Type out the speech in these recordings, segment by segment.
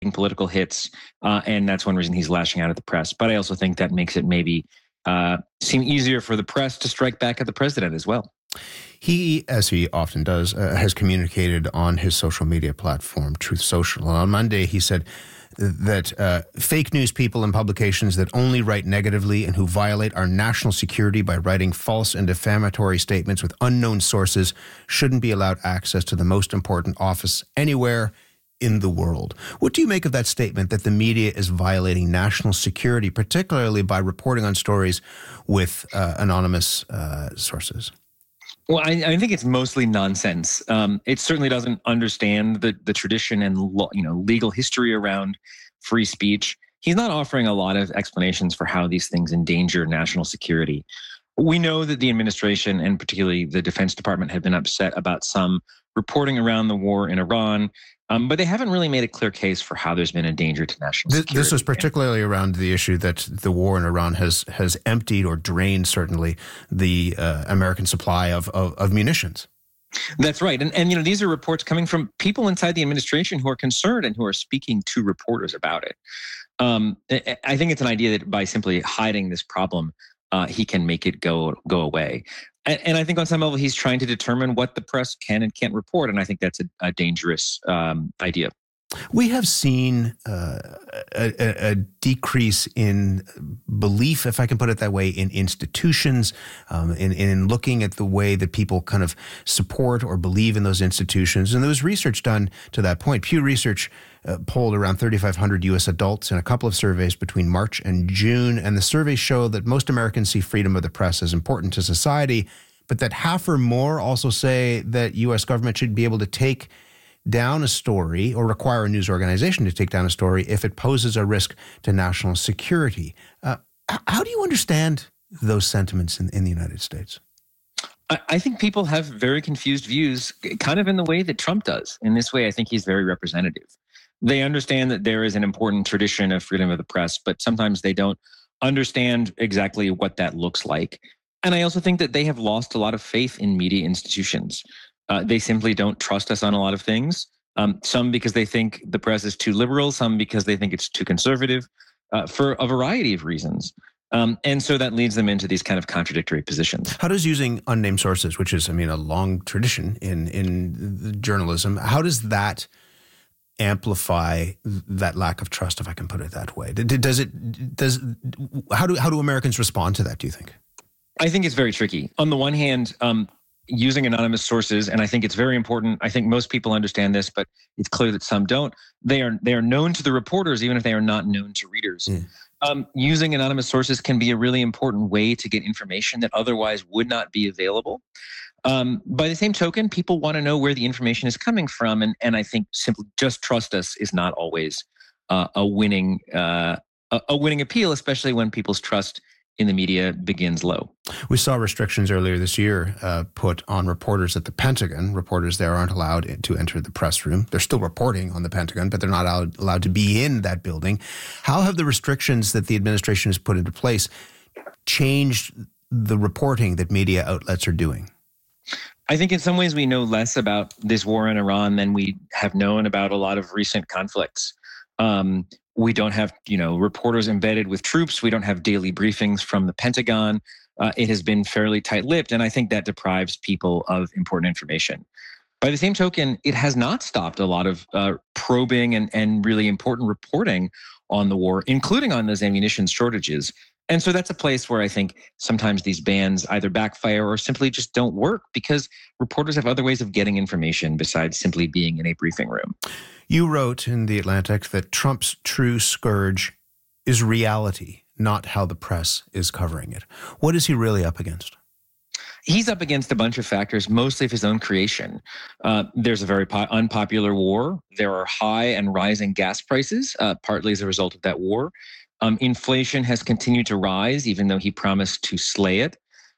political hits, and that's one reason he's lashing out at the press. But I also think that makes it maybe seem easier for the press to strike back at the president as well. He, as he often does, has communicated on his social media platform, Truth Social. And on Monday, he said that fake news people and publications that only write negatively and who violate our national security by writing false and defamatory statements with unknown sources shouldn't be allowed access to the most important office anywhere in the world. What do you make of that statement that the media is violating national security, particularly by reporting on stories with anonymous sources? Well, I think it's mostly nonsense. It certainly doesn't understand the tradition and legal history around free speech. He's not offering a lot of explanations for how these things endanger national security. We know that the administration and particularly the Defense Department have been upset about some reporting around the war in Iran, but they haven't really made a clear case for how there's been a danger to national security. This was particularly around the issue that the war in Iran has emptied or drained, certainly, the American supply of munitions. That's right. And these are reports coming from people inside the administration who are concerned and who are speaking to reporters about it. I think it's an idea that by simply hiding this problem, he can make it go away. And I think on some level, he's trying to determine what the press can and can't report. And I think that's a dangerous idea. We have seen a decrease in belief, if I can put it that way, in institutions, in looking at the way that people kind of support or believe in those institutions. And there was research done to that point. Pew Research polled around 3,500 U.S. adults in a couple of surveys between March and June. And the surveys show that most Americans see freedom of the press as important to society, but that half or more also say that U.S. government should be able to take down a story or require a news organization to take down a story if it poses a risk to national security. How do you understand those sentiments in the United States? I think people have very confused views, kind of in the way that Trump does. In this way, I think he's very representative. They understand that there is an important tradition of freedom of the press, but sometimes they don't understand exactly what that looks like. And I also think that they have lost a lot of faith in media institutions. They simply don't trust us on a lot of things. Some because they think the press is too liberal, some because they think it's too conservative, for a variety of reasons. And so that leads them into these kind of contradictory positions. How does using unnamed sources, which is, a long tradition in journalism, how does that amplify that lack of trust, if I can put it that way? How do Americans respond to that, do you think? I think it's very tricky. On the one hand, using anonymous sources, and I think it's very important. I think most people understand this, but it's clear that some don't. They are known to the reporters, even if they are not known to readers. Using anonymous sources can be a really important way to get information that otherwise would not be available. By the same token, people want to know where the information is coming from, and I think simply just trust us is not always a winning appeal, especially when people's trust in the media begins low. We saw restrictions earlier this year put on reporters at the Pentagon. Reporters there aren't allowed to enter the press room. They're still reporting on the Pentagon, but they're not allowed to be in that building. How have the restrictions that the administration has put into place changed the reporting that media outlets are doing? I think in some ways we know less about this war in Iran than we have known about a lot of recent conflicts. We don't have, reporters embedded with troops. We don't have daily briefings from the Pentagon. It has been fairly tight-lipped, and I think that deprives people of important information. By the same token, it has not stopped a lot of probing and really important reporting on the war, including on those ammunition shortages. And so that's a place where I think sometimes these bans either backfire or simply just don't work because reporters have other ways of getting information besides simply being in a briefing room. You wrote in The Atlantic that Trump's true scourge is reality, not how the press is covering it. What is he really up against? He's up against a bunch of factors, mostly of his own creation. There's a very unpopular war. There are high and rising gas prices, partly as a result of that war. Inflation has continued to rise, even though he promised to slay it.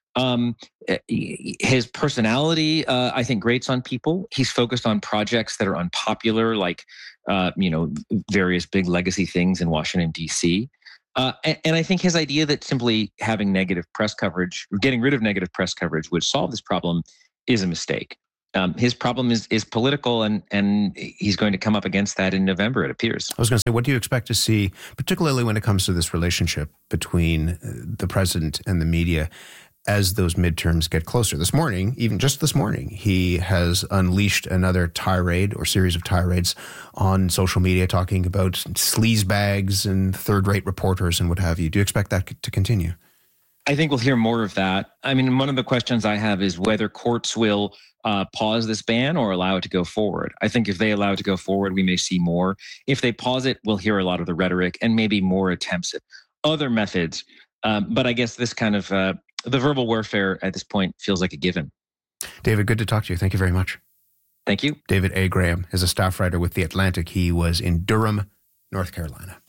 His personality, I think, grates on people. He's focused on projects that are unpopular, like, various big legacy things in Washington, D.C. And I think his idea that simply having negative press coverage, or getting rid of negative press coverage would solve this problem is a mistake. His problem is political, and he's going to come up against that in November, it appears. I was going to say, what do you expect to see, particularly when it comes to this relationship between the president and the media, as those midterms get closer? This morning, even just this morning, he has unleashed another tirade or series of tirades on social media talking about sleaze bags and third-rate reporters and what have you. Do you expect that to continue? I think we'll hear more of that. I mean, one of the questions I have is whether courts will pause this ban or allow it to go forward. I think if they allow it to go forward, we may see more. If they pause it, we'll hear a lot of the rhetoric and maybe more attempts at other methods. But I guess this kind of the verbal warfare at this point feels like a given. David, good to talk to you. Thank you very much. Thank you. David A. Graham is a staff writer with The Atlantic. He was in Durham, North Carolina.